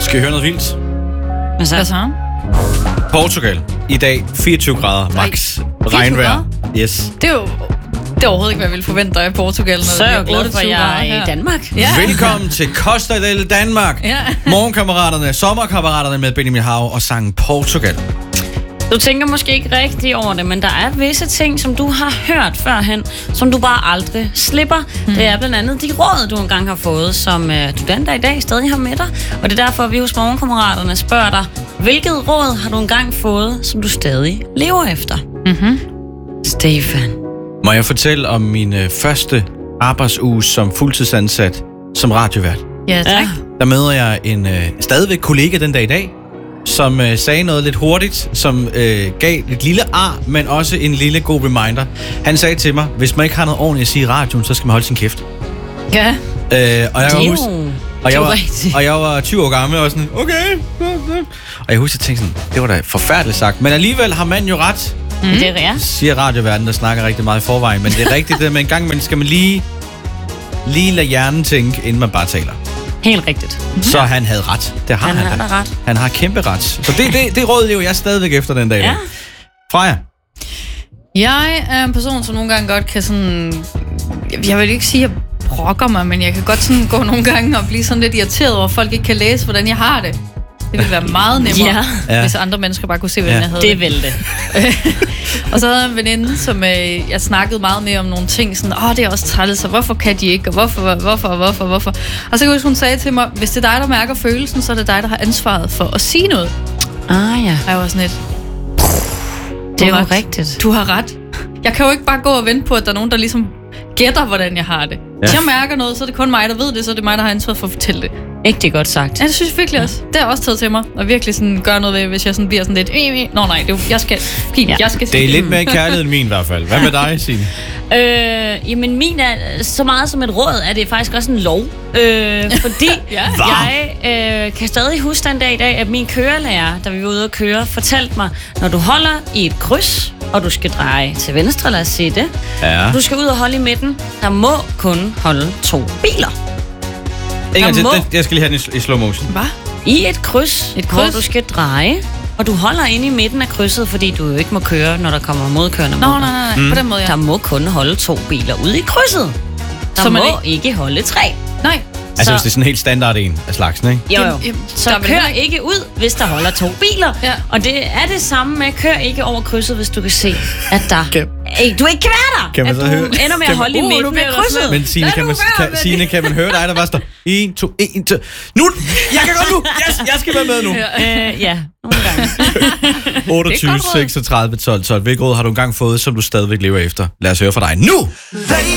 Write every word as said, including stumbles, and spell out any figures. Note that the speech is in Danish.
Skal I høre noget vildt? Hvad så? Hvad så? Portugal. I dag fireogtyve grader max. Regnvejr. Yes. Det er jo det er overhovedet ikke, hvad jeg ville forvente dig i Portugal. Så er jeg glad for, at jeg er i Danmark. Ja. Velkommen til Costa del Danmark. Ja. Morgenkammeraterne, sommerkammeraterne med Benjamin Hav og sangen Portugal. Du tænker måske ikke rigtigt over det, men der er visse ting, som du har hørt førhen, som du bare aldrig slipper. Mm. Det er blandt andet de råd, du engang har fået, som øh, du den dag i dag stadig har med dig. Og det er derfor, at vi hos Morgenkammeraterne spørger dig, hvilket råd har du engang fået, som du stadig lever efter? Mm-hmm. Stefan. Må jeg fortælle om min øh, første arbejdsuge som fuldtidsansat som radiovært? Ja, tak. Ja. Der møder jeg en øh, stadigvæk kollega den dag i dag, som øh, sagde noget lidt hurtigt, som øh, gav et lille ar, men også en lille god reminder. Han sagde til mig, hvis man ikke har noget ordentligt at sige i radioen, så skal man holde sin kæft. Ja. Øh, og jeg var husk, og jeg var, rigtigt. og jeg var tyve år gammel og var sådan, okay. Og jeg husker, at jeg tænkte sådan, det var da forfærdeligt sagt. Men alligevel har manden jo ret, Mm. Det er ja. siger radioverdenen, der snakker rigtig meget i forvejen. Men det er rigtigt, det med en gang, men skal man lige, lige lade hjernen tænke, inden man bare taler. Helt rigtigt. Så han havde ret. Det har Han han, har da. da ret. Han har kæmpe ret. Så det, det, det råd lever jeg stadigvæk efter den dag. Ja. Freja. Jeg er en person, som nogle gange godt kan sådan... Jeg vil ikke sige, at jeg brokker mig, men jeg kan godt sådan gå nogle gange og blive sådan lidt irriteret over, at folk ikke kan læse, hvordan jeg har det. Det ville være meget nemmere, Ja. Ja. hvis andre mennesker bare kunne se, hvordan Ja. jeg havde Det det. vil det. Og så havde jeg en veninde, som øh, jeg snakkede meget med om nogle ting, sådan, åh, det er også træls, og hvorfor kan de ikke, og hvorfor, hvorfor, hvorfor, hvorfor. Og så kan jeg huske, hun sagde til mig, hvis det er dig, der mærker følelsen, så er det dig, der har ansvaret for at sige noget. Ah ja, Og jeg var sådan lidt, det er jo ret. rigtigt. Du har ret. Jeg kan jo ikke bare gå og vente på, at der er nogen, der ligesom gætter, hvordan jeg har det. Ja. Hvis jeg mærker noget, så er det kun mig, der ved det, så er det mig, der har ansvaret for at fortælle det. Ikke det godt sagt. Ja, det synes jeg virkelig også. Det har jeg også taget til mig. Og virkelig sådan gøre noget ved, hvis jeg sådan bliver sådan lidt... Nå nej, det er, jo- jeg skal... Fint, Ja. jeg skal Det er lidt mere kærlighed end min i hvert fald. Hvad med dig, Signe? Øh, jamen min er så meget som et råd, at det er faktisk også en lov. Øh, fordi Ja. jeg øh, kan stadig huske den dag i dag, at min kørelærer, da vi var ude at køre, fortalte mig, når du holder i et kryds, og du skal dreje til venstre, lad os sige det, Ja. du skal ud og holde i midten, der må kun holde to biler. En gang til. må- Den- Jeg skal lige have den i, i slow motion. Hvad? I et kryds, Et hvor kryds? du skal dreje, og du holder inde i midten af krydset, fordi du jo ikke må køre, når der kommer modkørende Nå, mod nej, dig. nej, nej. På den måde, ja. Der må kun holde to biler ude i krydset. Der Så man må ikke holde tre. Nej. Altså, Så- hvis det er sådan en helt standard en af slagsen, ikke? Jo, jo. Jamen, jamen, Så der er vel kør heller ikke- ikke ud, hvis der holder to biler. Ja. Og det er det samme med, kør ikke over krydset, hvis du kan se, at der... Kan- Ej, du ikke kan være der! Kan man at så du høre- ender med kan at man- holde i Uh, nu midten bliver af der krydset. slået. Men Signe, Lad kan nu man, være kan, med Signe, det. kan man høre dig, der bare står en, to, en, to. Nu! Jeg kan godt nu! Yes, jeg skal være med nu! Øh, ja, nogle gange. otteogtyve, godt råd. seksogtredive, tolv, tolv. Hvilket råd har du engang fået, som du stadigvæk lever efter? Lad os høre fra dig nu! Baby,